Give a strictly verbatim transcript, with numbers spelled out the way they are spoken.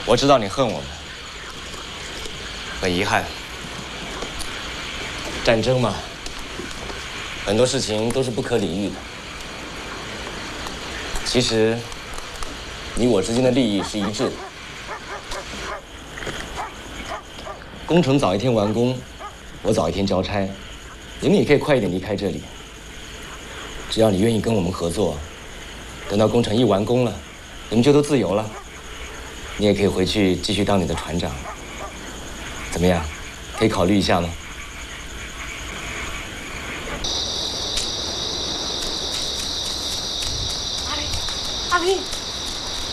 我知道你恨我们，很遗憾。战争嘛，很多事情都是不可理喻的。其实，你我之间的利益是一致的。工程早一天完工，我早一天交差，你们也可以快一点离开这里。只要你愿意跟我们合作，等到工程一完工了，你们就都自由了。你也可以回去继续当你的船长。怎么样？可以考虑一下吗？ 阿平，阿平。